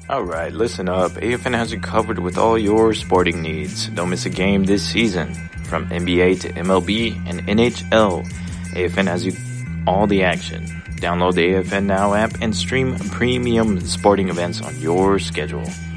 Alright, listen up. AFN has you covered with all your sporting needs. Don't miss a game this season. From NBA to MLB and NHL, AFN has you all the action. Download the AFN Now app and stream premium sporting events on your schedule.